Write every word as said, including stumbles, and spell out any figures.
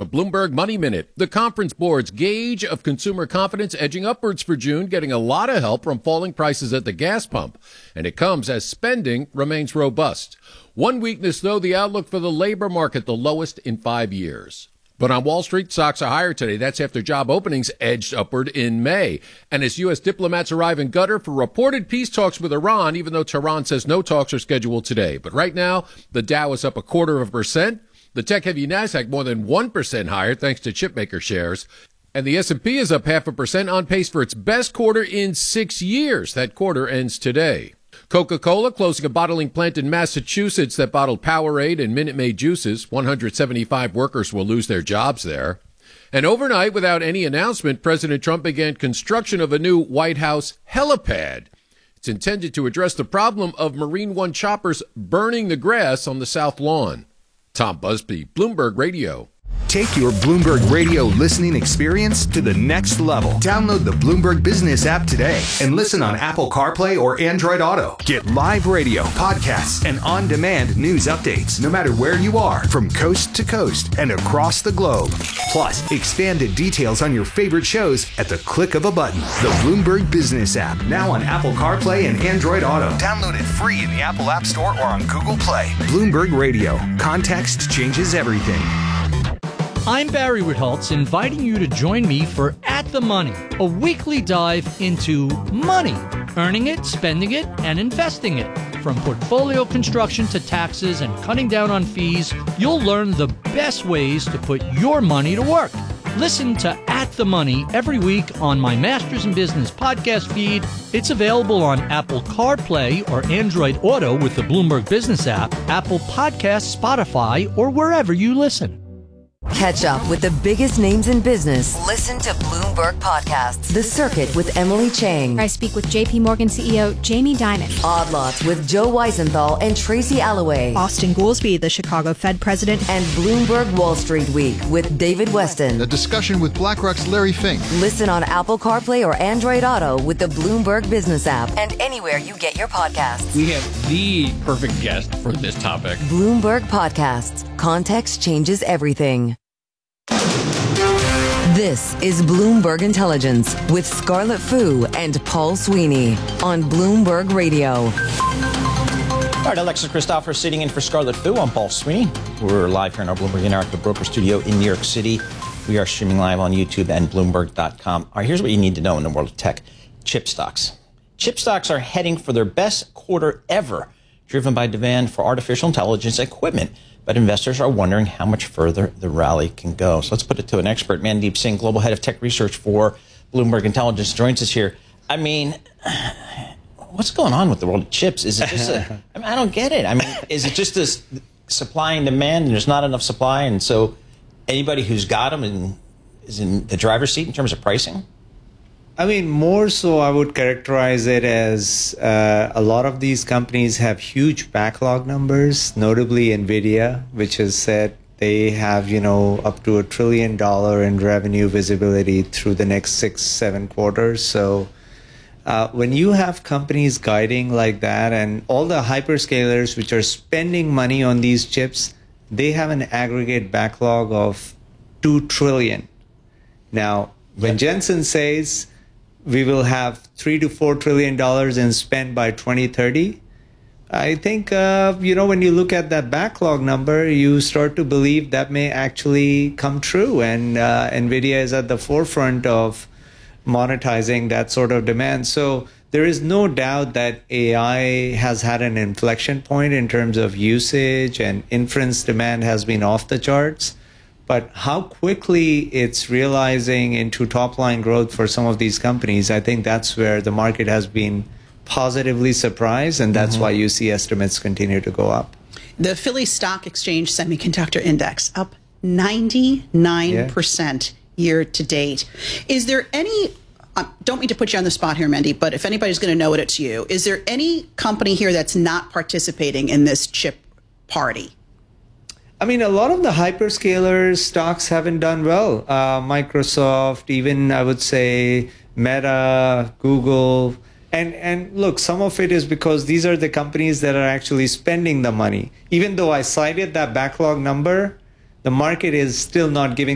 Bloomberg Money Minute. The Conference Board's gauge of consumer confidence edging upwards for June, getting a lot of help from falling prices at the gas pump. And it comes as spending remains robust. One weakness, though, the outlook for the labor market, the lowest in five years. But on Wall Street, stocks are higher today. That's after job openings edged upward in May. And as U S diplomats arrive in Qatar for reported peace talks with Iran, even though Tehran says no talks are scheduled today. But right now, the Dow is up a quarter of a percent. The tech-heavy NASDAQ more than one percent higher thanks to chipmaker shares. And the S and P is up half a percent on pace for its best quarter in six years. That quarter ends today. Coca-Cola closing a bottling plant in Massachusetts that bottled Powerade and Minute Maid juices. one hundred seventy-five workers will lose their jobs there. And overnight, without any announcement, President Trump began construction of a new White House helipad. It's intended to address the problem of Marine One choppers burning the grass on the South Lawn. Tom Busby, Bloomberg Radio. Take your Bloomberg Radio listening experience to the next level. Download the Bloomberg Business app today and listen on Apple CarPlay or Android Auto. Get live radio, podcasts, and on-demand news updates no matter where you are from coast to coast and across the globe. Plus, expanded details on your favorite shows at the click of a button. The Bloomberg Business app, now on Apple CarPlay and Android Auto. Download it free in the Apple App Store or on Google Play. Bloomberg Radio. Context changes everything. I'm Barry Ritholtz, inviting you to join me for At the Money, a weekly dive into money, earning it, spending it, and investing it. From portfolio construction to taxes and cutting down on fees, you'll learn the best ways to put your money to work. Listen to At the Money every week on my Masters in Business podcast feed. It's available on Apple CarPlay or Android Auto with the Bloomberg Business app, Apple Podcasts, Spotify, or wherever you listen. Catch up with the biggest names in business. Listen to Bloomberg Podcasts. The Circuit with Emily Chang. I speak with J P Morgan C E O Jamie Dimon. Odd Lots with Joe Weisenthal and Tracy Alloway. Austin Goolsbee, the Chicago Fed president. And Bloomberg Wall Street Week with David Weston. A discussion with BlackRock's Larry Fink. Listen on Apple CarPlay or Android Auto with the Bloomberg Business app and anywhere you get your podcasts. We have the perfect guest for this topic. Bloomberg Podcasts. Context changes everything. This is Bloomberg Intelligence with Scarlett Fu and Paul Sweeney on Bloomberg Radio. All right, Alexis Christopher sitting in for Scarlett Fu. I'm Paul Sweeney. We're live here in our Bloomberg Interactive Broker Studio in New York City. We are streaming live on YouTube and Bloomberg dot com. All right, here's what you need to know in the world of tech. Chip stocks. Chip stocks are heading for their best quarter ever, driven by demand for artificial intelligence equipment. But investors are wondering how much further the rally can go. So let's put it to an expert. Mandeep Singh, Global Head of Tech Research for Bloomberg Intelligence, joins us here. I mean, what's going on with the world of chips? Is it just a, I mean, I don't get it. I mean, is it just this supply and demand and there's not enough supply? And so anybody who's got them and is in the driver's seat in terms of pricing? I mean, more so I would characterize it as uh, a lot of these companies have huge backlog numbers, notably NVIDIA, which has said they have, you know, up to a trillion dollar in revenue visibility through the next six, seven quarters. So uh, when you have companies guiding like that and all the hyperscalers which are spending money on these chips, they have an aggregate backlog of two trillion. Now, when Jensen says we will have three to four trillion dollars in spend by twenty thirty. I think, uh, you know, when you look at that backlog number, you start to believe that may actually come true. And uh, NVIDIA is at the forefront of monetizing that sort of demand. So there is no doubt that A I has had an inflection point in terms of usage, and inference demand has been off the charts. But how quickly it's realizing into top-line growth for some of these companies, I think that's where the market has been positively surprised, and that's mm-hmm. why you see estimates continue to go up. The Philly Stock Exchange Semiconductor Index up ninety-nine percent yeah. year to date. Is there any, I uh, don't mean to put you on the spot here, Mendy, but if anybody's going to know it, it's you. Is there any company here that's not participating in this chip party? I mean, a lot of the hyperscalers stocks haven't done well. Uh, Microsoft, even I would say Meta, Google. And and look, some of it is because these are the companies that are actually spending the money. Even though I cited that backlog number, the market is still not giving